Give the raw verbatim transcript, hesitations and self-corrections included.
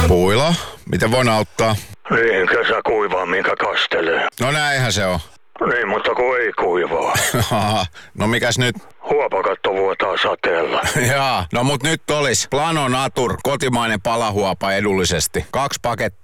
Puila, miten voin auttaa? Niin, kesä kuivaa, minkä kastelee. No näinhän se on. Niin, mutta kun ei kuivaa. No mikäs nyt? Huopakatto vuotaa sateella. Jaa, no mut nyt olis Plano Natur, kotimainen palahuopa edullisesti. Kaksi pakettia.